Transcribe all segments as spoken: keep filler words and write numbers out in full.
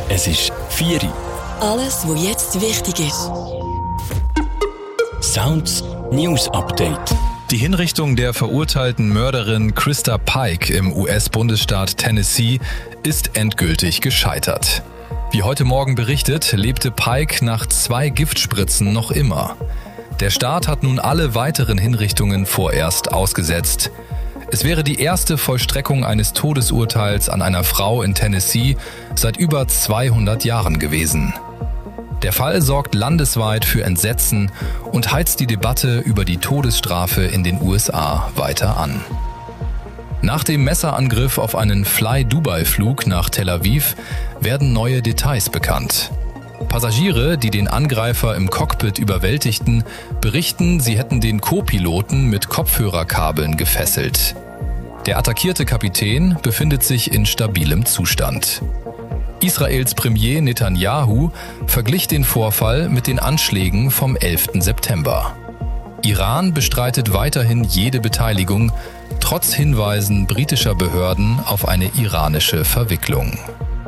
Es ist vier Uhr. Alles, was jetzt wichtig ist. Sounds News Update. Die Hinrichtung der verurteilten Mörderin Krista Pike im U S-Bundesstaat Tennessee ist endgültig gescheitert. Wie heute Morgen berichtet, lebte Pike nach zwei Giftspritzen noch immer. Der Staat hat nun alle weiteren Hinrichtungen vorerst ausgesetzt. Es wäre die erste Vollstreckung eines Todesurteils an einer Frau in Tennessee seit über zweihundert Jahren gewesen. Der Fall sorgt landesweit für Entsetzen und heizt die Debatte über die Todesstrafe in den U S A weiter an. Nach dem Messerangriff auf einen Fly-Dubai-Flug nach Tel Aviv werden neue Details bekannt. Passagiere, die den Angreifer im Cockpit überwältigten, berichten, sie hätten den Co-Piloten mit Kopfhörerkabeln gefesselt. Der attackierte Kapitän befindet sich in stabilem Zustand. Israels Premier Netanyahu verglich den Vorfall mit den Anschlägen vom elften September. Iran bestreitet weiterhin jede Beteiligung, trotz Hinweisen britischer Behörden auf eine iranische Verwicklung.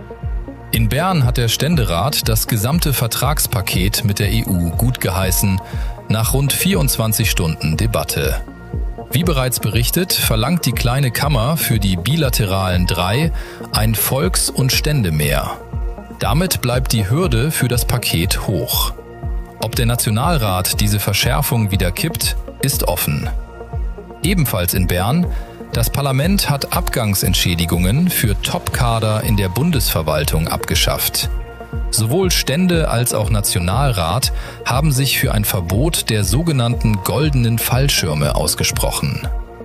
In Bern hat der Ständerat das gesamte Vertragspaket mit der E U gutgeheißen, nach rund vierundzwanzig Stunden Debatte. Wie bereits berichtet, verlangt die Kleine Kammer für die bilateralen drei ein Volks- und Ständemehr. Damit bleibt die Hürde für das Paket hoch. Ob der Nationalrat diese Verschärfung wieder kippt, ist offen. Ebenfalls in Bern: Das Parlament hat Abgangsentschädigungen für Top-Kader in der Bundesverwaltung abgeschafft. Sowohl Stände als auch Nationalrat haben sich für ein Verbot der sogenannten goldenen Fallschirme ausgesprochen.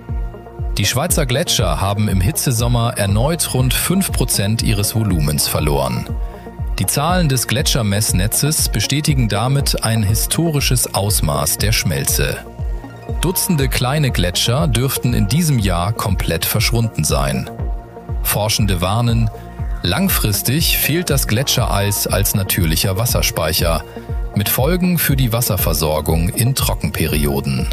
Die Schweizer Gletscher haben im Hitzesommer erneut rund fünf Prozent ihres Volumens verloren. Die Zahlen des Gletschermessnetzes bestätigen damit ein historisches Ausmaß der Schmelze. Dutzende kleine Gletscher dürften in diesem Jahr komplett verschwunden sein. Forschende warnen, langfristig fehlt das Gletschereis als natürlicher Wasserspeicher, mit Folgen für die Wasserversorgung in Trockenperioden.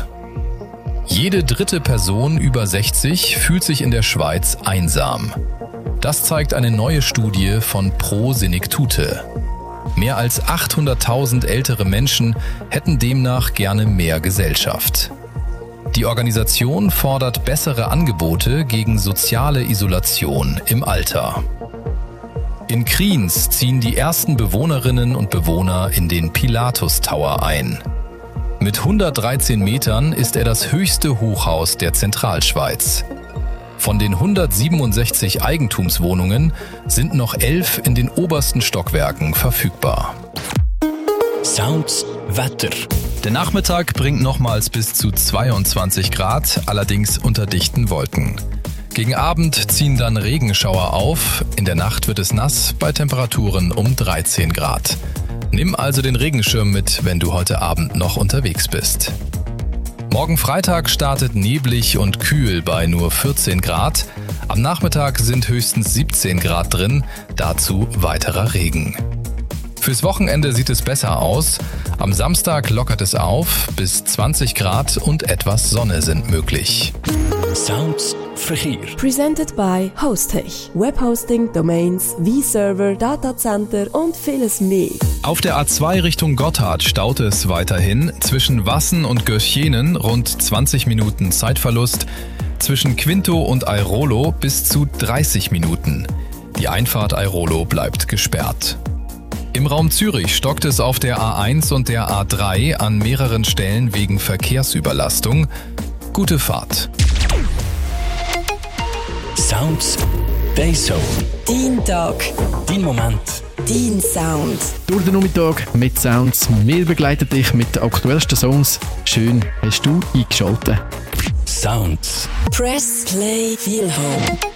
Jede dritte Person über sechzig fühlt sich in der Schweiz einsam. Das zeigt eine neue Studie von Pro Senectute. Mehr als achthunderttausend ältere Menschen hätten demnach gerne mehr Gesellschaft. Die Organisation fordert bessere Angebote gegen soziale Isolation im Alter. In Kriens ziehen die ersten Bewohnerinnen und Bewohner in den Pilatus Tower ein. Mit hundertdreizehn Metern ist er das höchste Hochhaus der Zentralschweiz. Von den hundertsiebenundsechzig Eigentumswohnungen sind noch elf in den obersten Stockwerken verfügbar. Sounds Wetter. Der Nachmittag bringt nochmals bis zu zweiundzwanzig Grad, allerdings unter dichten Wolken. Gegen Abend ziehen dann Regenschauer auf, in der Nacht wird es nass bei Temperaturen um dreizehn Grad. Nimm also den Regenschirm mit, wenn du heute Abend noch unterwegs bist. Morgen Freitag startet neblig und kühl bei nur vierzehn Grad. Am Nachmittag sind höchstens siebzehn Grad drin, dazu weiterer Regen. Fürs Wochenende sieht es besser aus. Am Samstag lockert es auf, bis zwanzig Grad und etwas Sonne sind möglich. Sounds Verkehr. Presented by Hostech. Webhosting, Domains, V-Server, Datacenter und vieles mehr. Auf der A zwei Richtung Gotthard staut es weiterhin. Zwischen Wassen und Göschenen rund zwanzig Minuten Zeitverlust. Zwischen Quinto und Airolo bis zu dreißig Minuten. Die Einfahrt Airolo bleibt gesperrt. Im Raum Zürich stockt es auf der A eins und der A drei an mehreren Stellen wegen Verkehrsüberlastung. Gute Fahrt. Sounds Dayzone. Dein Tag. Dein Moment. Dein Sound. Durch den Nachmittag mit Sounds. Wir begleiten dich mit den aktuellsten Songs. Schön hast du eingeschaltet. Sounds. Press Play Feel Home.